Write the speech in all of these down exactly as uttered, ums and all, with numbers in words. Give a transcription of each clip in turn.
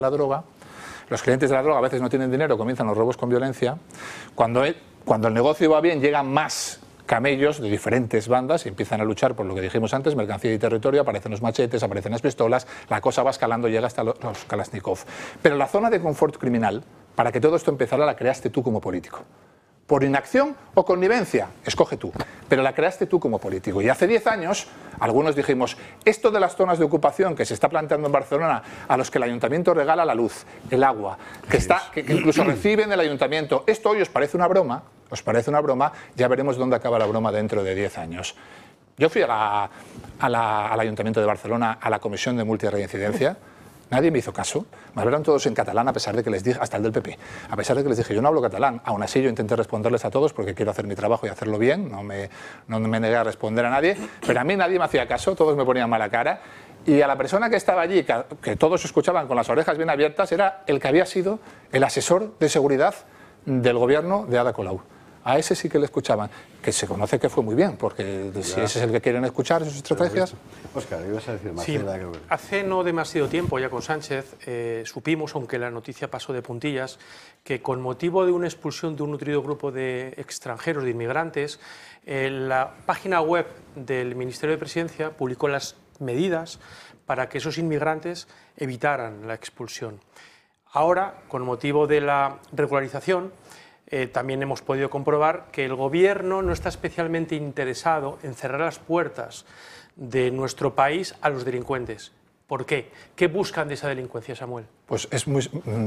la droga, los clientes de la droga a veces no tienen dinero, comienzan los robos con violencia. Cuando el, cuando el negocio va bien, llegan más camellos de diferentes bandas y empiezan a luchar por lo que dijimos antes, mercancía y territorio, aparecen los machetes, aparecen las pistolas, la cosa va escalando, llega hasta los, los Kalashnikov. Pero la zona de confort criminal, para que todo esto empezara, la creaste tú como político. Por inacción o connivencia, escoge tú, pero la creaste tú como político. Y hace diez años, algunos dijimos, esto de las zonas de ocupación que se está planteando en Barcelona, a los que el ayuntamiento regala la luz, el agua, que, está, que, que incluso reciben del ayuntamiento, esto hoy os parece una broma, os parece una broma, ya veremos dónde acaba la broma dentro de diez años. Yo fui a la, a la, al ayuntamiento de Barcelona, a la comisión de multirreincidencia. Nadie me hizo caso, me hablaron todos en catalán a pesar de que les dije, hasta el del P P, a pesar de que les dije, yo no hablo catalán, aún así yo intenté responderles a todos porque quiero hacer mi trabajo y hacerlo bien, no me, no me negué a responder a nadie, pero a mí nadie me hacía caso, todos me ponían mala cara, y a la persona que estaba allí, que, que todos escuchaban con las orejas bien abiertas, era el que había sido el asesor de seguridad del gobierno de Ada Colau. A ese sí que le escuchaban, que se conoce que fue muy bien, porque ya. Si ese es el que quieren escuchar, sus estrategias... Óscar, ibas a decir más. Sí, hace no demasiado tiempo, ya con Sánchez, eh, supimos, aunque la noticia pasó de puntillas, que con motivo de una expulsión de un nutrido grupo de extranjeros, de inmigrantes, eh, la página web del Ministerio de Presidencia publicó las medidas para que esos inmigrantes evitaran la expulsión. Ahora, con motivo de la regularización, Eh, también hemos podido comprobar que el Gobierno no está especialmente interesado en cerrar las puertas de nuestro país a los delincuentes. ¿Por qué? ¿Qué buscan de esa delincuencia, Samuel? Pues es muy...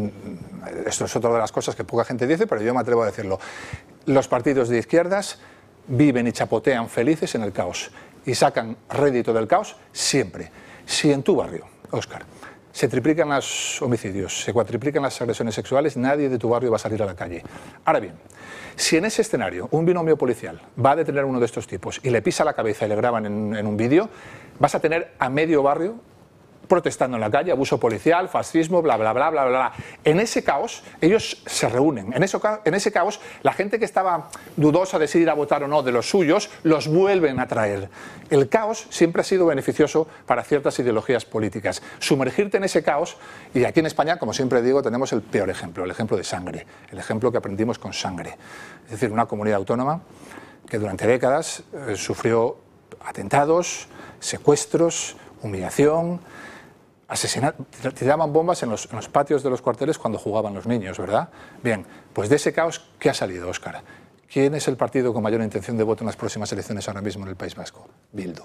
Esto es otra de las cosas que poca gente dice, pero yo me atrevo a decirlo. Los partidos de izquierdas viven y chapotean felices en el caos y sacan rédito del caos siempre. Si en tu barrio, Óscar, se triplican los homicidios, se cuatriplican las agresiones sexuales, nadie de tu barrio va a salir a la calle. Ahora bien, si en ese escenario un binomio policial va a detener a uno de estos tipos y le pisa la cabeza y le graban en, en un vídeo, vas a tener a medio barrio protestando en la calle, abuso policial, fascismo, bla, bla, bla, bla, bla. En ese caos, ellos se reúnen. En, eso, en ese caos, la gente que estaba dudosa de si ir a votar o no de los suyos, los vuelven a traer. El caos siempre ha sido beneficioso para ciertas ideologías políticas. Sumergirte en ese caos, y aquí en España, como siempre digo, tenemos el peor ejemplo, el ejemplo de Sangre, el ejemplo que aprendimos con Sangre. Es decir, una comunidad autónoma que durante décadas eh, sufrió atentados, secuestros, humillación, asesinato, tiraban bombas en los, en los patios de los cuarteles cuando jugaban los niños, ¿verdad? Bien, pues de ese caos, ¿qué ha salido, Óscar? ¿Quién es el partido con mayor intención de voto en las próximas elecciones ahora mismo en el País Vasco? Bildu.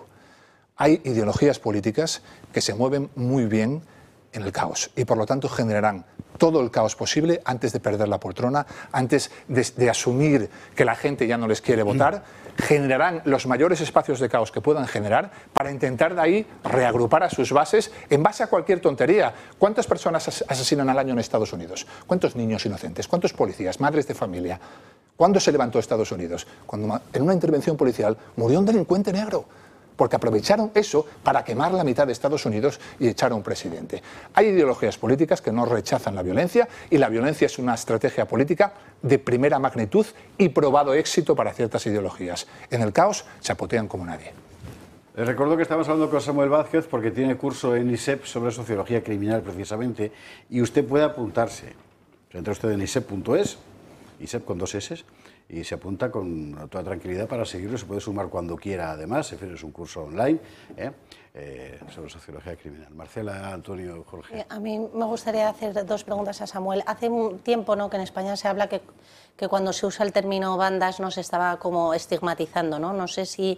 Hay ideologías políticas que se mueven muy bien en el caos y por lo tanto generarán todo el caos posible antes de perder la poltrona, antes de, de asumir que la gente ya no les quiere votar, generarán los mayores espacios de caos que puedan generar para intentar de ahí reagrupar a sus bases en base a cualquier tontería. ¿Cuántas personas asesinan al año en Estados Unidos? ¿Cuántos niños inocentes? ¿Cuántos policías? ¿Madres de familia? ¿Cuándo se levantó Estados Unidos? Cuando en una intervención policial murió un delincuente negro, porque aprovecharon eso para quemar la mitad de Estados Unidos y echar a un presidente. Hay ideologías políticas que no rechazan la violencia y la violencia es una estrategia política de primera magnitud y probado éxito para ciertas ideologías. En el caos se apotean como nadie. Les recuerdo que estamos hablando con Samuel Vázquez porque tiene curso en I S E P sobre sociología criminal precisamente y usted puede apuntarse. Entra usted en I S E P punto es, I S E P con dos S, y se apunta con toda tranquilidad para seguirlo, se puede sumar cuando quiera además, es un curso online ¿eh? Eh, sobre sociología criminal. Marcela, Antonio, Jorge. A mí me gustaría hacer dos preguntas a Samuel. Hace un tiempo, ¿no?, que en España se habla que, que cuando se usa el término bandas no se estaba como estigmatizando, ¿no? No sé si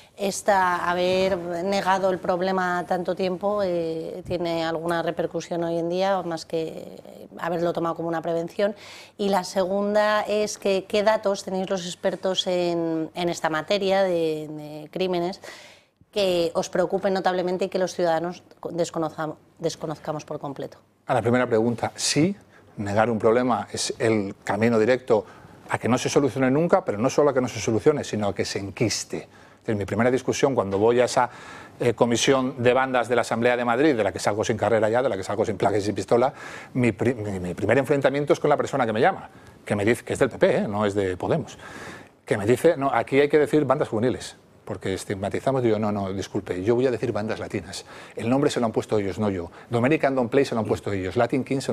esta, haber negado el problema tanto tiempo eh, tiene alguna repercusión hoy en día, más que haberlo tomado como una prevención. Y la segunda es que qué datos tenéis los expertos en, en esta materia de, de crímenes que os preocupen notablemente y que los ciudadanos desconozcamos, desconozcamos por completo. A la primera pregunta, sí, negar un problema es el camino directo a que no se solucione nunca, pero no solo a que no se solucione, sino a que se enquiste. En mi primera discusión, cuando voy a esa eh, comisión de bandas de la Asamblea de Madrid, de la que salgo sin carrera ya, de la que salgo sin placas y sin pistola, mi, pri mi, mi primer enfrentamiento es con la persona que me llama, que me dice, que es del P P, ¿eh? No es de Podemos, que me dice, no, aquí hay que decir bandas juveniles, porque estigmatizamos. Digo, no, no, disculpe, yo voy a decir bandas latinas. El nombre se lo han puesto ellos, no yo. Dominican Don't Play se lo han puesto ellos, Latin Kings se lo